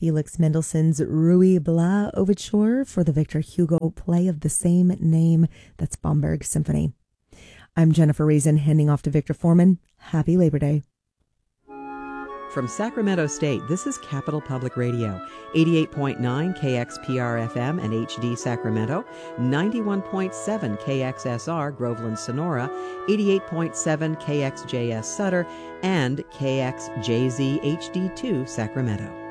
Felix Mendelssohn's Ruy Blas Overture for the Victor Hugo play of the same name. That's Bomberg Symphony. I'm Jennifer Reason, handing off to Victor Foreman. Happy Labor Day. From Sacramento State, this is Capital Public Radio, 88.9 KXPR-FM and HD Sacramento, 91.7 KXSR Groveland Sonora, 88.7 KXJS Sutter, and KXJZ HD2 Sacramento.